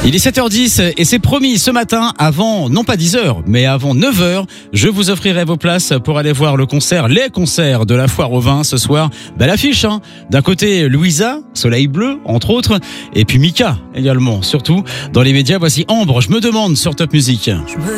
Il est 7h10 et c'est promis ce matin, avant, non pas 10h, mais avant 9h, je vous offrirai vos places pour aller voir les concerts de la Foire au Vin ce soir. L'affiche, d'un côté Louisa, Soleil Bleu, entre autres, et puis Mika également, surtout. Dans les médias, voici Ambre, je me demande sur Top Music.